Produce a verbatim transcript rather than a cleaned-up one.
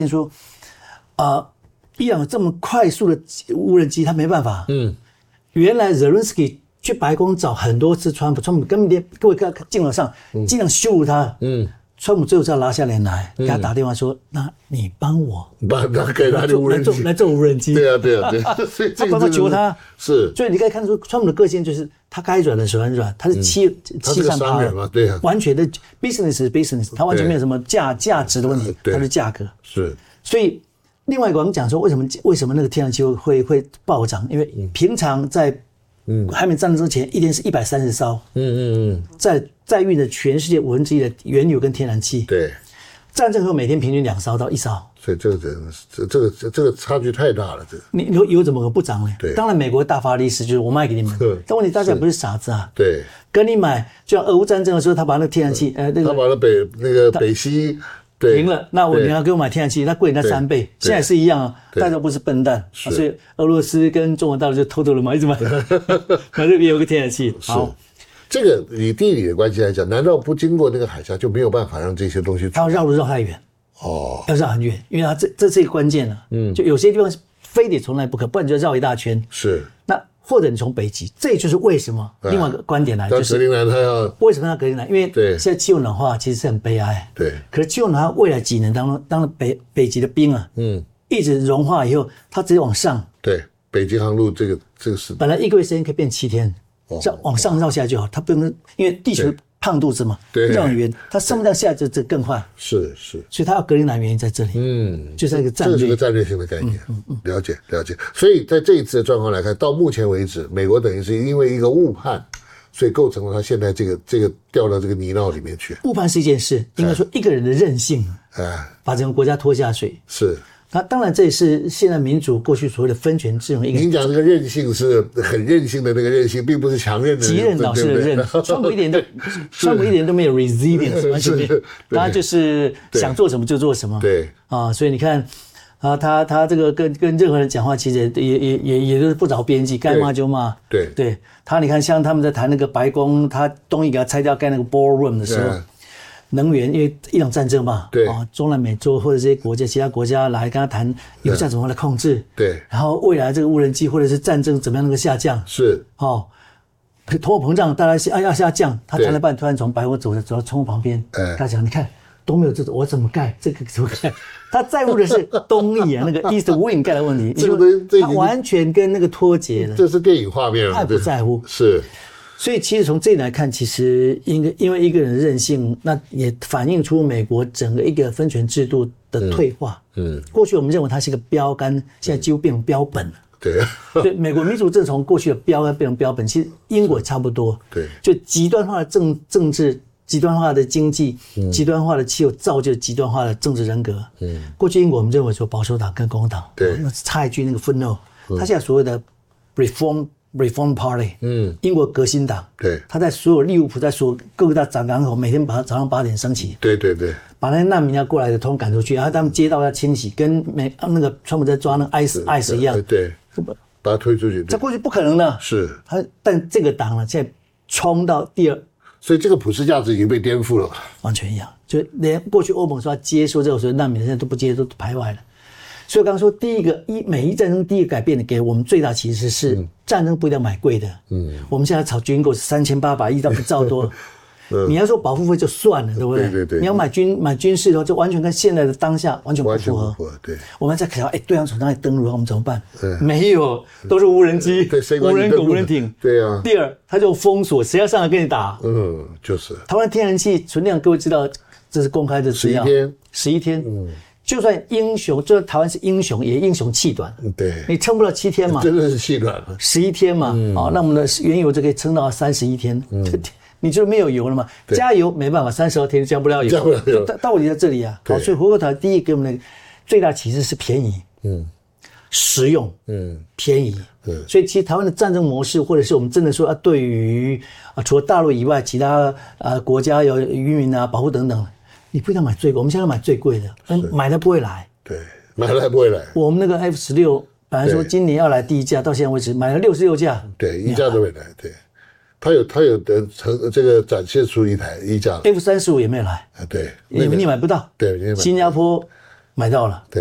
说，啊、呃，伊朗有这么快速的无人机，他没办法。嗯，原来 Zelensky 去白宫找很多次川普，川普根本连各位看镜头上尽量羞辱他。嗯，川普最后是要拉下脸来，给他打电话说：“那你帮我， 帮他给他的无人机来做无人机。” 对啊，对啊，对啊，所以他帮他求他。 是， 所以你可以看出川普的个性就是他该软的时候很软，他是欺欺上趴的， 对啊， 完全的 business 是 business， 他完全没有什么价价值的问题，他是价格。 是， 所以另外一个我们讲说，为什么为什么那个天然气会会暴涨？因为平常在嗯还没战争之前，一天是一百三十艘，嗯嗯嗯，在在运的全世界五分之一的原油跟天然气。 对， 战争后每天平均两艘到一艘。 所以这个这这个这个差距太大了，这个你油油怎么可能不涨呢？ 对， 当然美国大发利市，就是我卖给你们。但问题大家不是傻子啊。 对， 跟你买，就像俄乌战争的时候，他把那个天然气，呃，那个他把那北那个北溪赢了，那我你要给我买天然气，那贵人家三倍，现在是一样啊，大家不是笨蛋，所以俄罗斯跟中国大陆就偷偷的买，一直买，反正也有个天然气。好， 这个以地理的关系来讲，难道不经过那个海峡就没有办法让这些东西？ 它要绕路绕太远。 哦， 要绕很远，因为它这这是一个关键了。嗯，就有些地方是非得从来不可，不然就绕一大圈。 是。 那或者你从北极，这就是为什么另外一个观点来，就是格陵兰它要为什么要格陵兰？因为对现在气候暖化其实是很悲哀。 对。 可是气候暖化未来几年当中，当北北极的冰啊，嗯，一直融化以后，它直接往上。 对，北极航路这个这个是本来一个月时间可以变七天，这样往上绕下来就好。它不用，因为地球胖肚子嘛，绕很远，它上不到下就这更快。 是是， 所以它要格陵兰原因在这里，嗯，就是一个战略， 这是个战略性的概念，嗯嗯，了解了解。所以在这一次的状况来看，到目前为止，美国等于是因为一个误判，所以构成了他现在这个这个掉到这个泥淖里面去。 误判是一件事，应该说一个人的任性， 哎， 把整个国家拖下水。 是。 那当然，这也是现在民主过去所谓的分权制衡一个。 您讲这个韧性是很任性的那个韧性，并不是强韧的。 极韧导师的韧，川普一点都，川普一点都没有 resilience， 完全没有，他就是想做什么就做什么。 对啊，所以你看啊，他他这个跟跟任何人讲话，其实也也也也都是不着边际，该骂就骂。 对对，他你看，像他们在谈那个白宫，他东西给他拆掉盖那个 ballroom 的时候。能源，因为伊朗战争嘛， 对啊，中南美洲或者这些国家、其他国家来跟他谈油价怎么来控制， 对， 然后未来这个无人机或者是战争怎么样能够下降， 是， 哦，通货膨胀大家要要下降，他谈了半突然从白宫走走到窗户旁边，哎，他讲你看都没有这种，我怎么盖这个怎么盖？他在乎的是东翼啊，那个 East Wing 盖的问题， 这个他完全跟那个脱节了， 这是电影画面了， 太不在乎， 是。 所以其实从这一点来看，其实因为因为一个人的任性，那也反映出美国整个一个分权制度的退化。嗯，嗯过去我们认为它是一个标杆，现在几乎变成标本了。 对， 所以美国民主政从过去的标杆变成标本，其实英国也差不多。 对， 就极端化的政政治、极端化的经济、嗯、极端化的气候，造就极端化的政治人格。嗯，过去英国我们认为说保守党跟共和党， 对， 插一句那个 footnote，他现在所谓的 reform。Reform Party， 嗯，英国革新党， 对， 他在所有利物浦，在所有各大港港口，每天把早上八点升起， 对对对， 把那些难民要过来的通赶出去，然后他们街道要清洗，跟美那个川普在抓那个 ICE ICE 一样， 对，把他推出去， 在过去不可能的， 是， 他但这个党呢，现在冲到第二， 所以这个普世价值已经被颠覆了， 完全一样，就连过去欧盟说要接受这个所谓难民，现在都不接，都排外了。所以我刚刚说，第一个一美伊战争第一个改变的给我们最大其实是、嗯、战争不一定要买贵的。嗯，我们现在炒军购是三千八百亿到一兆多，嗯、你要说保护费就算了，对不对？ 对对对。 你要买军买军事的话，就完全跟现在的当下完全不符合。 完全不符合，对。 我们在想，哎，对方从哪里登陆，我们怎么办？没有，都是无人机、无人狗、无人艇。 对啊。 第二，他就封锁，谁要上来跟你打？ 嗯，就是。 台湾天然气存量，各位知道，这是公开的资料。 十一天。 十一天。嗯。就算英雄，就算台湾是英雄，也英雄气短。 对， 你撑不到七天嘛？ 真的是气短了。 十一天嘛，嗯、哦，那我们的原油就可以撑到三十一天。嗯，你就没有油了嘛？加油没办法，三十二天加不了油。 加不了油， 道理在这里啊。好，所以回过头来，第一给我们的最大启示是便宜，嗯，实用，嗯，便宜。嗯，所以其实台湾的战争模式，或者是我们真的说啊，对于啊除了大陆以外，其他啊国家有渔民啊保护等等。你不一定要买最贵，我们现在买最贵的，但买了不会来。 对，买了不会来。 我们那个 F 十六本来说今年要来第一架，到现在为止买了六十六架。 对，一架都没来。对，他有他有的成这个展现出一台一架。 F 三十五也没有来。 啊，对， 你你买不到。 对， 新加坡买到了。